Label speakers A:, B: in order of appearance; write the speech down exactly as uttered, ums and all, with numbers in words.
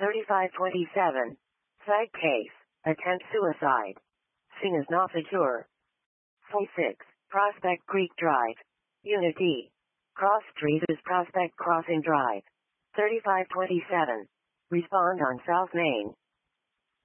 A: thirty-five twenty-seven. Side case. Attempt suicide. Scene is not secure. forty-six. Prospect Creek Drive. Unit D. Cross Street is Prospect Crossing Drive. thirty-five twenty-seven. Respond on South Main.